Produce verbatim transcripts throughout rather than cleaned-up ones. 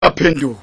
aphendula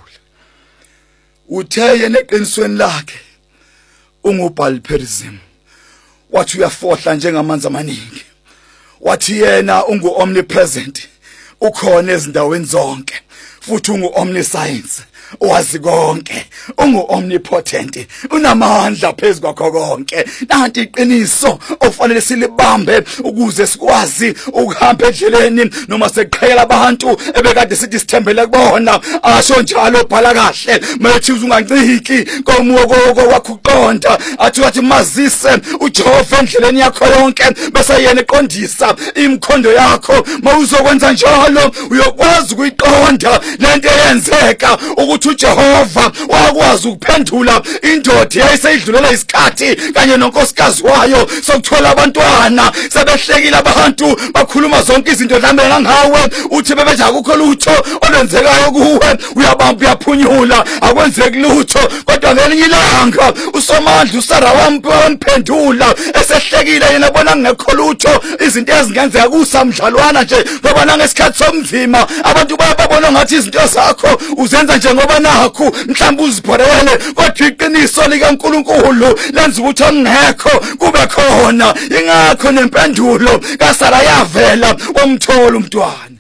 uthe yena eqinisweni lakhe ungubhalperism wathi uyafohla njengamanzi amaningi wathi yena ungu omnipresent ukhona ezindaweni zonke futhi ungu omniscience wazi konke ungu omnipotent unamandla phezulu kwakho konke nanti iqiniso ofanele silibambe ukuze sikwazi ukuhamba endleleni noma seqhela abantu ebekade sithi sithembele kubona asho njalo bhala kahle methi unganciki komuko wakho uqonda athi wathi mazise uJehova endleleni yakho yonke bese yena eqondisa imkhondo yakho mawuzokwenza njalo uyokwazi ukuyiqonda lento eyenzeka ukuthi uJehova wakwazi ukuphendula indoda eyayiseyidlulela isikhathi kanye nonkosikazi wayo sokuthola abantwana sebehlekile abantu bakhuluma zonke izinto dlambe ngawe uthi bebethi akukho lutho olwenzekayo kuwe uyabamba uyaphunyula akwenzeki lutho kodwa ngelinye ilanga usomandla uSara wamphendula esehlekile yena bona ngekho lutho izinto ezingenzeka kusamdlalwana nje ngoba nangesikhathi somzima abantu bayabona ngathi izinto zakho uzenza nje ngoba nakho mhlawumbe uzibhorele kodwa iqiniso likaNkulunkulu lenza ukuthi ongekho kube khona ingakho nempendulo kaSara yavela wamthola umntwana.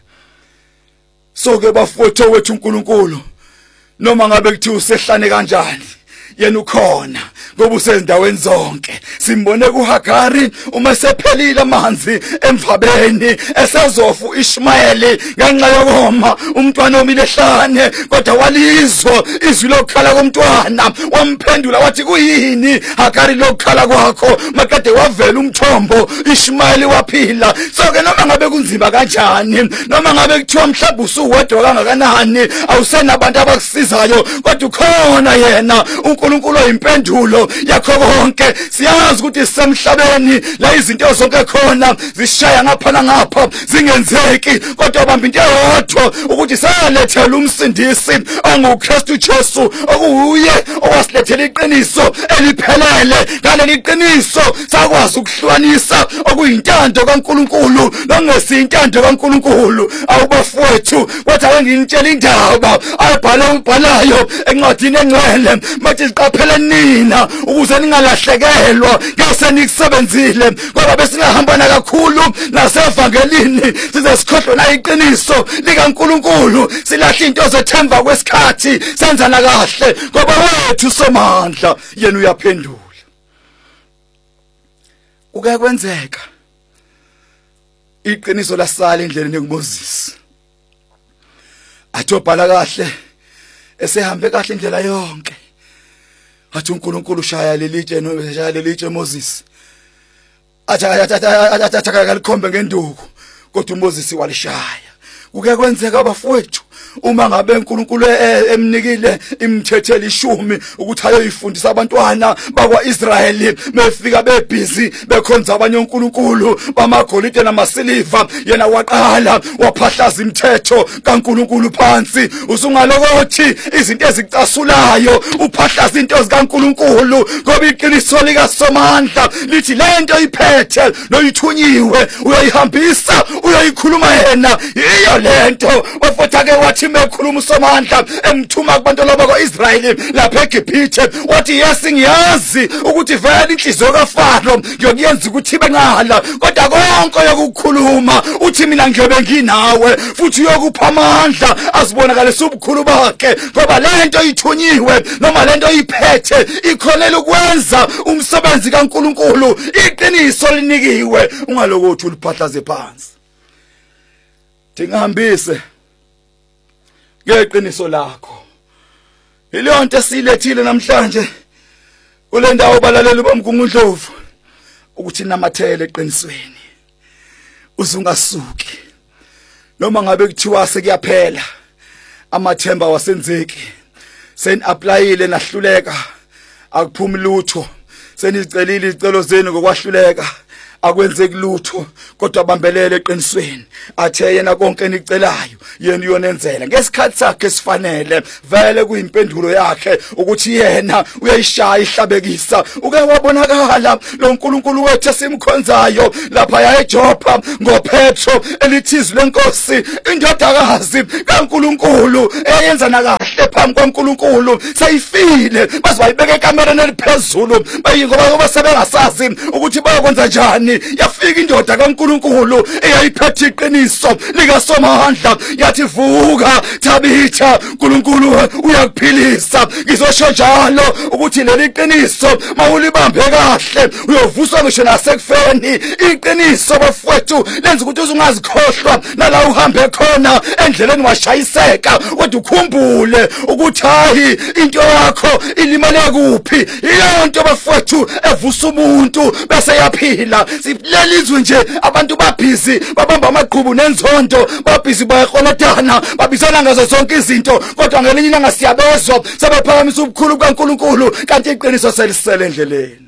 So ke bafowethu wethu uNkulunkulu noma ngabe kuthi usehlane kanjani yena ukhona ngoba usezindaweni zonke. Simbone kuHagari uma sephelile amanzi emvabeni esezofu Ishmayeli ngenxa yokoma umntwana omile ehlane kodwa walizwa izwi lokukhala komntwana wamphendula wathi kuyini Hagari lokukhala kwakho makade wavela umthombo Ishmayeli waphila. So ke noma ngabe kunzima kanjani noma ngabe kuthiwa mhlawumbe usuwedwa kangakanani awusenabantu abakusizayo kodwa ukhona yena uNkulunkulu oyimpendulo yakho konke. Siyazi ukuthi sisemhlabeni la izinto zonke khona zishaya ngapha nangapha zingenzeki kodwa bamba into eyodwa ukuthi salethela umsindisi onguKristu Jesu okuye owasilethela iqiniso eliphelele. Ngaleli iqiniso sakwazi ukuhlukanisa okuyintando kaNkulunkulu nongesintando kaNkulunkulu. Awubafowethu kwathi ngintshela indaba ayibhala ubhalayo encwadini engcwele mathi siqaphele nina ukuze ningalahlekelwa ngase nikusebenzile ngoba besingahambana kakhulu nasevangelini size sikhohlwe na iqiniso likaNkulunkulu silahle into zethemba kwesikhathi senzana kahle ngoba wethu somandla yena uyaphendula. Kuke kwenzeka iqiniso lasala endleleni kuMoses atobhala kahle esehambe kahle indlela yonke athi uNkulunkulu shaya lelitshe no shaya lelitshe Moses atha atha kalikhombe ngenduku kodwa uMoses walishaya. Kuke kwenzeka abafowethu uma ngabe uNkulunkulu emnikile imithetho elishumi ukuthi ayoyifundisa abantwana bakwaIsrayeli befika bebhizi bekhonza abanye uNkulunkulu bamagolide namasiliva yena waqala waphahlaza imithetho kaNkulunkulu phansi. Usungalokothi izinto ezicasulayo uphahlaza into zikaNkulunkulu ngoba iqiniso likaSomandla lithi lento iphethe noyithunyiwe uyoyihambisa uyoyikhuluma yena iyo lento wafotha ke wathi mekhuluma uSomandla emthuma kubantu bakwaIsrayeli lapha eGibhithe wathi yes ngiyazi ukuthi vele inhliziyo kaFaro ngiyokuyenza ukuthi ibe ngala kodwa konke yokukhuluma uthi mina ngiyobe nginawe futhi uyokupha amandla azibonakale subukhulu bakhe ngoba lento ithunyiwe noma lento iphethe ikhonela ukwenza umsebenzi kaNkulunkulu. Iqiniso linikiwe ungalokothi uliphahlaze phansi ngihambise ngeqiniso lakho. Ile nto silethile namhlanje kule ndawo balaleli bomgungundlovu ukuthi namathele eqinisweni uzungasuki noma ngabe kuthiwa sekuyaphela amathemba wasenzeki sen applyile nahluleka akuphumi lutho senicelile izicelo zenu ngokwahluleka akwenzeki lutho kodwa bambelele eqinisweni athe yena konke enicelayo yena uyonenzela ngesikhathi sakhe esifanele vele kuyimpendulo yakhe ukuthi yena uyayishaya ihlabekisa uke wabonakala lo nkulunkulu wethu esimkhonzayo lapha yaeJopha ngoPetro elithizwe lenkosi indodakazi kaNkulunkulu eyenza nakahle phambi kwaNkulunkulu sayifile baze bayibeka ekamereni eliphezulu bayingoba ngoba sebengasazi ukuthi bayakwenza njani yafika indoda kaNkulunkulu eyayiphethe iqiniso likaSomandla yathi vuka Tabitha uNkulunkulu uyakuphilisa ngizosho njalo ukuthi leli qiniso mawulibambe kahle uyovuswa ngisho nasekufeni iqiniso bafowethu lenza ukuthi uzungazikhohlwa nala uhambe khona endleleni washayiseka kodwa ukhumbule ukuthi hayi into yakho ilimele kuphi iyo nto bafowethu evusa umuntu bese yaphila silelizwe nje abantu babhizi babamba amaqhubu nenzondo babhizi bayakhonotana babizana ngazo zonke izinto kodwa ngelinye ilanga siyabezwa sebephakamisa ubukhulu kaNkulunkulu kanti iqiniso selisele endleleni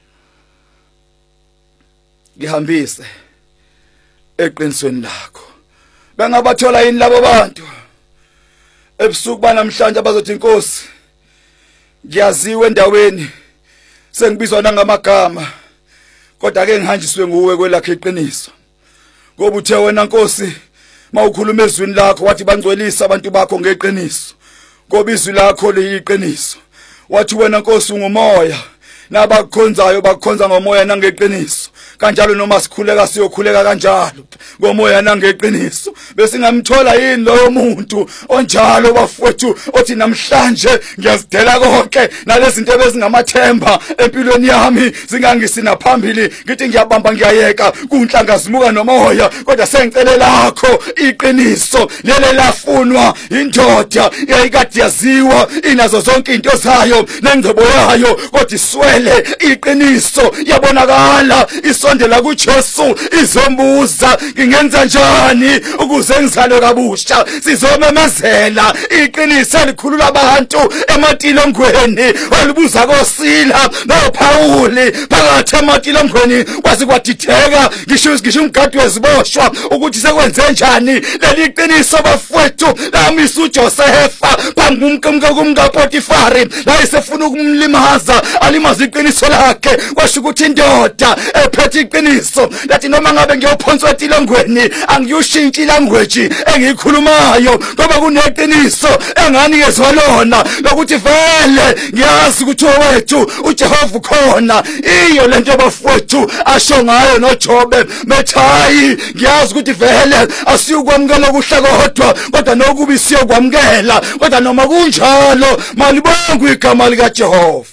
ngihambise eqinisweni lakho bengabathola yini labo bantu ebusuku banamhlanje abazothi inkosi ngiyaziwe endaweni sengibizwa nangamagama kodwa ke ngihanjiswe nguwe kwelakhe iqiniso ngoba uthe wena nkosi mawukhuluma ezwini lakho wathi bangcwelisa abantu bakho ngeqiniso ngoba izwi lakho liyiqiniso wathi wena nkosi ungumoya nabakukhonzayo bakukhonza ngomoya nangeqiniso kanjalo noma sikhuleka siyokhuleka kanjalo ngomoya nangeqiniso bese ngamthola yini loyo muntu onjalo bafowethu othi namhlanje ngiyazidela konke nalezi zinto bezingamathemba empilweni yami zingangisina phambili ngithi ngiyabamba ngiyayeka kunhlanga zimuka nomoya kodwa sengicele lakho iqiniso lele lafunwa indoda yayikade yaziwa inazo zonke into zayo nengcebo yayo kodwa iswele iqiniso yabonakala isondela kuJesu izombuza ngingenza njani ukuze ngizalwe kabusha sizomemezela iqiniso elikhulula abantu ematilongweni walibuza koSila noPauli phakathi ematilongweni kwazi kwaditheka ngisho ngisho umgadi weziboshwa ukuthi sekwenze njani leli qiniso bafowethu lamisa uJosefa phambi kumka Potifari la isefuna ukumlimaza alimaza iqiniso lakhe kwasho ukuthi indoda ephethe iqiniso lathi noma ngabe ngiyophonswa etilongweni angiyushintshi language engikhulumayo ngoba kuneqiniso enganikezwa lona lokuthi vele ngiyazi ukuthi owethu uJehova khona iyo lento bafowethu asho ngayo noJobe methayi ngiyazi ukuthi vele asiyukwamukela ukuhla kodwa kodwa nokubi siyokwamukela kodwa noma kunjalo malibongwe igama likaJehova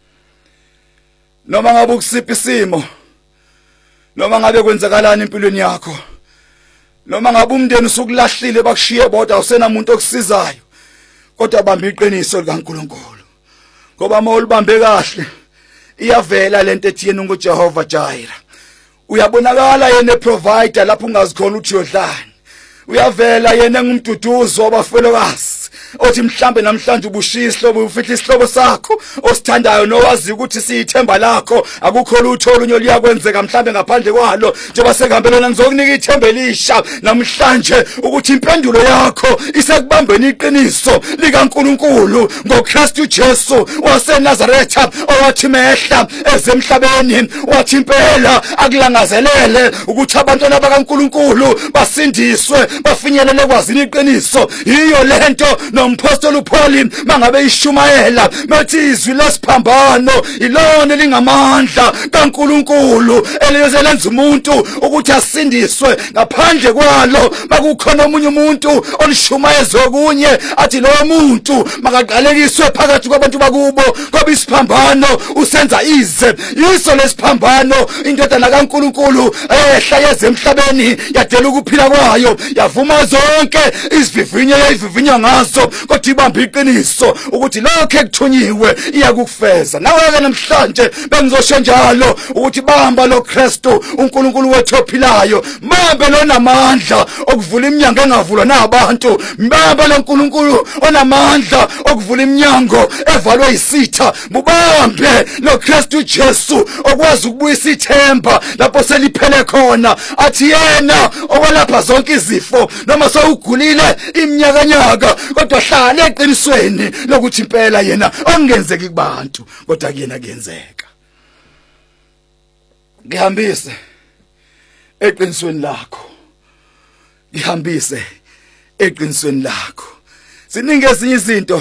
noma ngabe ukusiphi isimo noma ngabe kwenzakalani empilweni yakho noma ngabe umndeni usukulahlile bakushiye bodwa usenamuntu okusizayo kodwa bamba iqiniso likaNkulunkulu ngoba mawulibambe kahle iyavela lento ethi yena nguJehova Jireh uyabonakala yena provider lapho ungazikhona uthi yodlani uyavela yena ngumduduzo wabafelokazi othi mhlambe namhlanje ubushiya isihlobo ufihla isihlobo sakho osithandayo nowazi ukuthi siyithemba lakho akukho lutho olunye liyakwenzeka mhlambe ngaphandle kwalo njengoba sekahambelana ngizokunika ithemba elisha namhlanje ukuthi impendulo yakho isekubambeni iqiniso likaNkulunkulu ngoKristu Jesu waseNazaretha owathi mehla ezemhlabeni wathi impela akulangazelele ukuthi abantwana bakaNkulunkulu basindiswe bafinyelele kwazini iqiniso iyo lento nompostoli uPaul mangabe ishumayela methi izwi lesiphambano ilona lingamandla kaNkulunkulu eliyoselenza umuntu ukuthi asindiswe ngaphandle kwalo makukhona omunye umuntu olishumayeza okunye athi lo muntu makaqalekiswe phakathi kwabantu bakubo ngoba isiphambano usenza ize yiso lesiphambano indodana kaNkulunkulu ehla yeze emhlabeni yadela ukuphila kwayo yavuma zonke izivivinyo yayivivinya ngazo kodwa ibambe iqiniso ukuthi lokho ekuthunyiwe iyakufeza. Nawe ke namhlanje bengizosho njalo ukuthi bamba lo Kristu uNkulunkulu wethu ophilayo, mbambe lona amandla okuvula iminyango engavulwa nabantu, mbambe lo uNkulunkulu onamandla okuvula iminyango evalwe isitha, mubambe lo Kristu Jesu okwazi ukubuyisa ithemba lapho seliphele khona, athi yena okwelapha zonke izifo noma sewugulile iminyakanyaka kodwa hlala eqinisweni lokuthi impela yena ongenzeki kubantu kodwa kuyena kuyenzeka. Ngihambise eqinisweni lakho, ngihambise eqinisweni lakho. Ziningi ezinye izinto